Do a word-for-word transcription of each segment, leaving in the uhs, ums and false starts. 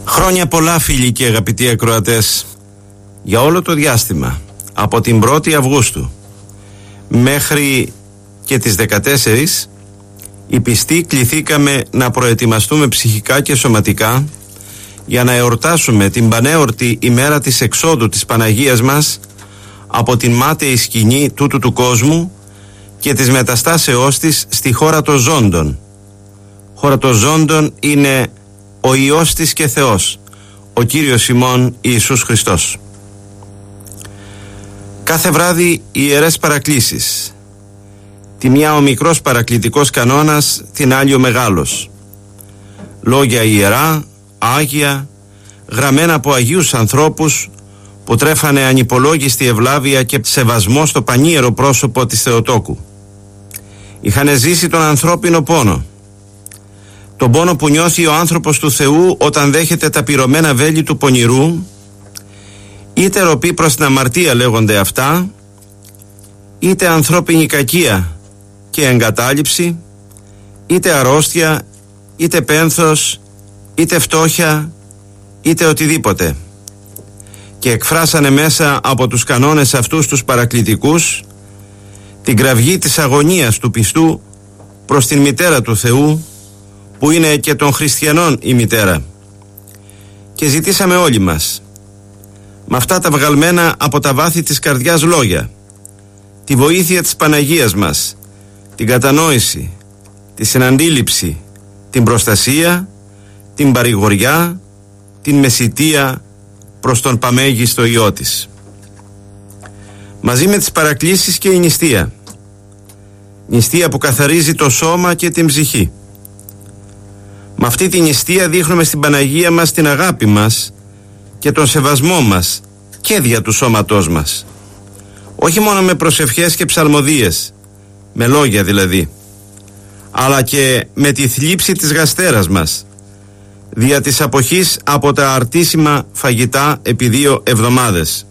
Χρόνια πολλά, φίλοι και αγαπητοί ακροατές. Για όλο το διάστημα από την πρώτη Αυγούστου μέχρι και τις δεκατέσσερις, οι πιστοί κληθήκαμε να προετοιμαστούμε ψυχικά και σωματικά για να εορτάσουμε την πανέορτη ημέρα της εξόδου της Παναγίας μας από την μάταιη σκηνή τούτου του κόσμου και της μεταστάσεώς της στη χώρα των ζώντων. Χώρα των ζώντων είναι ο Υιός της και Θεός, ο Κύριος ημών Ιησούς Χριστός. Κάθε βράδυ οι ιερές παρακλήσεις. Τη μια ο μικρός παρακλητικός κανόνας, την άλλη ο μεγάλος. Λόγια ιερά, άγια, γραμμένα από αγίους ανθρώπους που τρέφανε ανυπολόγιστη ευλάβεια και σεβασμό στο πανίερο πρόσωπο της Θεοτόκου. Είχαν ζήσει τον ανθρώπινο πόνο. Τον πόνο που νιώθει ο άνθρωπος του Θεού όταν δέχεται τα πυρωμένα βέλη του πονηρού, είτε ροπή προς την αμαρτία λέγονται αυτά, είτε ανθρώπινη κακία και εγκατάλειψη, είτε αρρώστια, είτε πένθος, είτε φτώχεια, είτε οτιδήποτε. Και εκφράσανε μέσα από τους κανόνες αυτούς τους παρακλητικούς την κραυγή της αγωνίας του πιστού προς την μητέρα του Θεού, που είναι και των χριστιανών η μητέρα. Και ζητήσαμε όλοι μας, με αυτά τα βγαλμένα από τα βάθη της καρδιάς λόγια, τη βοήθεια της Παναγίας μας, την κατανόηση, τη συναντήληψη, την προστασία, την παρηγοριά, την μεσιτεία προς τον παμέγιστο Υιό της. Μαζί με τις παρακλήσεις και η νηστεία. Νηστεία που καθαρίζει το σώμα και την ψυχή. Με αυτή την νηστεία δείχνουμε στην Παναγία μας την αγάπη μας και τον σεβασμό μας και δια του σώματός μας. Όχι μόνο με προσευχές και ψαλμοδίες, με λόγια δηλαδή, αλλά και με τη θλίψη της γαστέρας μας, δια της αποχής από τα αρτήσιμα φαγητά επί δύο εβδομάδες.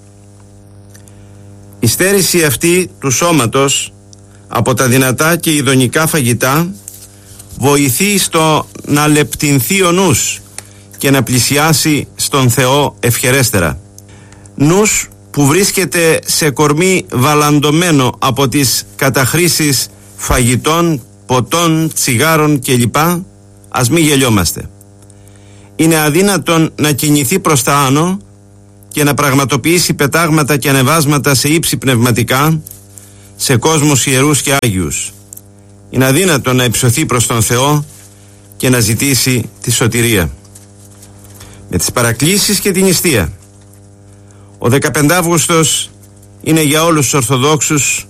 Η στέρηση αυτή του σώματος από τα δυνατά και ειδονικά φαγητά βοηθεί στο να λεπτυνθεί ο νους και να πλησιάσει στον Θεό ευχερέστερα. Νους που βρίσκεται σε κορμί βαλαντωμένο από τις καταχρήσεις φαγητών, ποτών, τσιγάρων κλπ. Ας μη γελιόμαστε. Είναι αδύνατον να κινηθεί προς τα άνω και να πραγματοποιήσει πετάγματα και ανεβάσματα σε ύψη πνευματικά, σε κόσμους ιερούς και άγιους. Είναι αδύνατον να υψωθεί προς τον Θεό και να ζητήσει τη σωτηρία. Με τις παρακλήσεις και την νηστεία. Ο δεκαπέντε Αύγουστος είναι για όλους τους Ορθοδόξους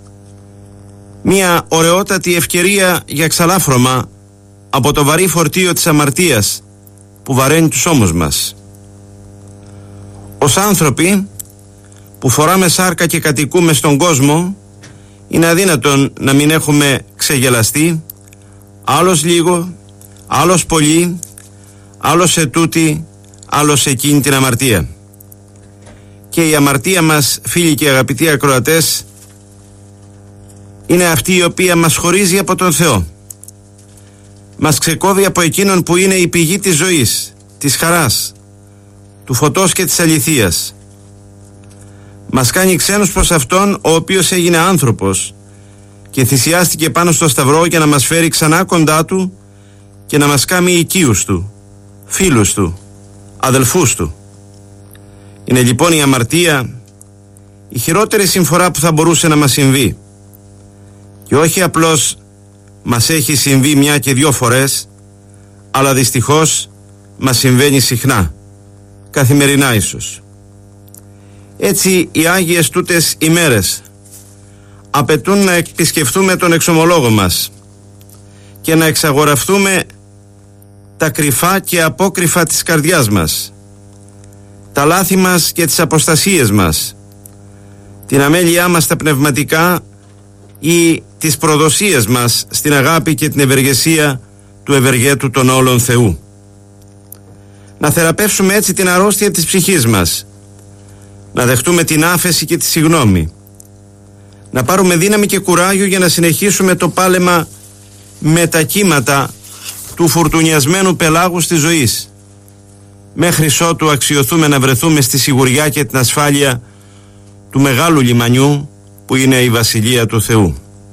μια ωραιότατη ευκαιρία για ξαλάφρωμα από το βαρύ φορτίο της αμαρτίας που βαραίνει τους ώμους μας. Ως άνθρωποι που φοράμε σάρκα και κατοικούμε στον κόσμο, είναι αδύνατον να μην έχουμε ξεγελαστεί, άλλος λίγο, άλλος πολύ, άλλος σε τούτη, άλλος σε εκείνη την αμαρτία. Και η αμαρτία μας, φίλοι και αγαπητοί ακροατές, είναι αυτή η οποία μας χωρίζει από τον Θεό. Μας ξεκόβει από εκείνον που είναι η πηγή της ζωής, της χαράς, του φωτός και της αληθείας. Μας κάνει ξένους προς Αυτόν, ο οποίος έγινε άνθρωπος και θυσιάστηκε πάνω στο σταυρό για να μας φέρει ξανά κοντά Του και να μας κάνει οικείους Του, φίλους Του, αδελφούς Του. Είναι λοιπόν η αμαρτία η χειρότερη συμφορά που θα μπορούσε να μας συμβεί, και όχι απλώς μας έχει συμβεί μια και δυο φορές, αλλά δυστυχώς μας συμβαίνει συχνά, καθημερινά ίσως. Έτσι οι Άγιες τούτες ημέρες απαιτούν να επισκεφθούμε τον εξομολόγο μας και να εξαγορευτούμε τα κρυφά και απόκρυφα της καρδιάς μας, τα λάθη μας και τις αποστασίες μας, την αμέλειά μας στα πνευματικά ή τις προδοσίες μας στην αγάπη και την ευεργεσία του ευεργέτου των όλων Θεού. Να θεραπεύσουμε έτσι την αρρώστια της ψυχής μας, να δεχτούμε την άφεση και τη συγνώμη, να πάρουμε δύναμη και κουράγιο για να συνεχίσουμε το πάλεμα με τα κύματα του φουρτουνιασμένου πελάγους της ζωής, μέχρι ότου αξιωθούμε να βρεθούμε στη σιγουριά και την ασφάλεια του μεγάλου λιμανιού που είναι η Βασιλεία του Θεού.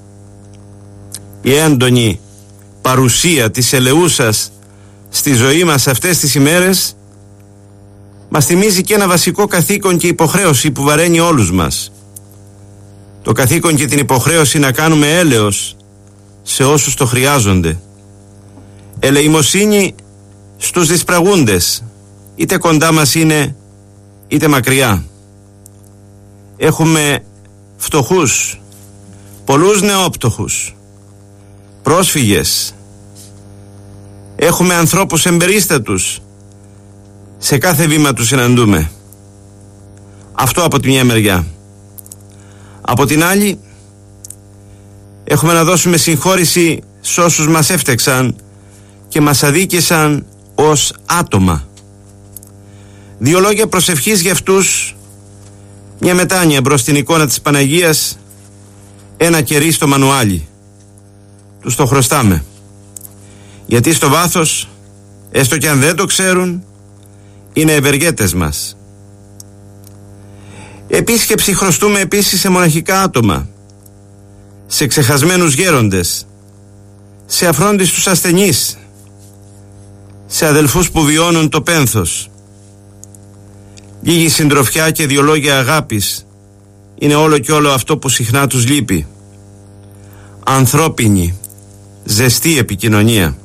Η έντονη παρουσία της ελεούσας στη ζωή μας αυτές τις ημέρες μας θυμίζει και ένα βασικό καθήκον και υποχρέωση που βαραίνει όλους μας. Το καθήκον και την υποχρέωση να κάνουμε έλεος σε όσους το χρειάζονται. Ελεημοσύνη στους δυσπραγούντες, είτε κοντά μας είναι είτε μακριά. Έχουμε φτωχούς, πολλούς νεόπτωχους, πρόσφυγες. Έχουμε ανθρώπους εμπερίστατους, σε κάθε βήμα τους συναντούμε. Αυτό από τη μια μεριά. Από την άλλη, έχουμε να δώσουμε συγχώρηση σε όσους μας έφτεξαν και μας αδίκησαν ως άτομα. Δύο λόγια προσευχής για αυτούς, μια μετάνοια μπρος στην εικόνα της Παναγίας, ένα κερί στο μανουάλι. Τους το χρωστάμε. Γιατί στο βάθος, έστω και αν δεν το ξέρουν, είναι ευεργέτες μας. Επίσκεψη χρωστούμε επίσης σε μοναχικά άτομα, σε ξεχασμένους γέροντες, σε αφρόντιστους ασθενείς, σε αδελφούς που βιώνουν το πένθος. Λίγη συντροφιά και δύο λόγια αγάπης είναι όλο και όλο αυτό που συχνά τους λείπει. Ανθρώπινη, ζεστή επικοινωνία.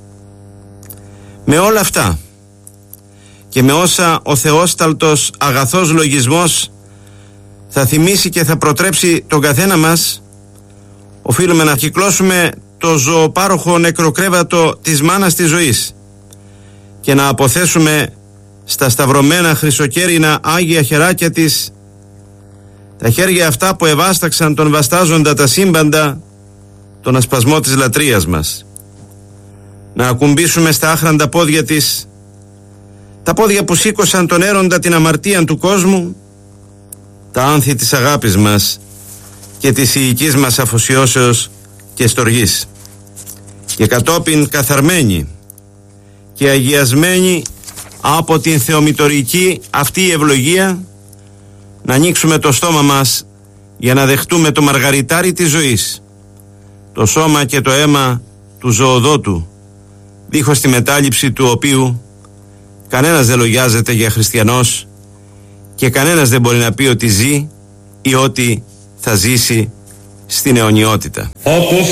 Με όλα αυτά και με όσα ο θεόσταλτος αγαθός λογισμός θα θυμίσει και θα προτρέψει τον καθένα μας, οφείλουμε να κυκλώσουμε το ζωοπάροχο νεκροκρέβατο της μάνας της ζωής και να αποθέσουμε στα σταυρωμένα χρυσοκέρινα άγια χεράκια της τα χέρια αυτά που ευάσταξαν τον βαστάζοντα τα σύμπαντα, τον ασπασμό της λατρείας μας. Να ακουμπήσουμε στα άχραντα πόδια της τα πόδια που σήκωσαν τον έροντα την αμαρτία του κόσμου, τα άνθη της αγάπης μας και της ιικής μας αφοσιώσεως και στοργής, και κατόπιν καθαρμένοι και αγιασμένοι από την θεομητορική αυτή ευλογία να ανοίξουμε το στόμα μας για να δεχτούμε το μαργαριτάρι της ζωής, το σώμα και το αίμα του ζωοδότου, δίχως τη μετάληψη του οποίου κανένας δεν λογιάζεται για χριστιανός και κανένας δεν μπορεί να πει ότι ζει ή ότι θα ζήσει στην αιωνιότητα. Όπως